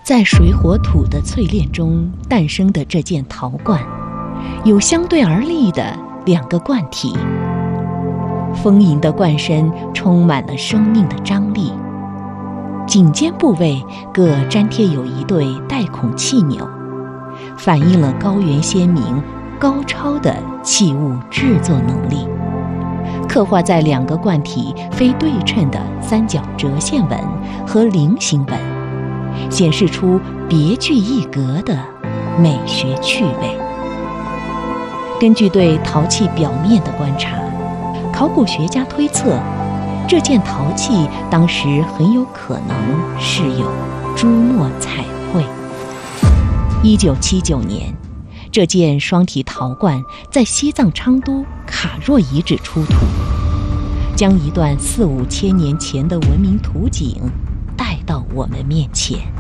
在水火土的淬炼中诞生的这件陶罐，有相对而立的两个罐体。丰盈的罐身充满了生命的张力，颈尖部位各粘贴有一对带孔气钮，反映了高原先民高超的器物制作能力。刻画在两个罐体非对称的三角折线纹和菱形纹，显示出别具一格的美学趣味。根据对陶器表面的观察，考古学家推测，这件陶器当时很有可能是有朱墨彩绘。1979年，这件双体陶罐在西藏昌都卡若遗址出土，将一段4、5千年前的文明图景带到我们面前。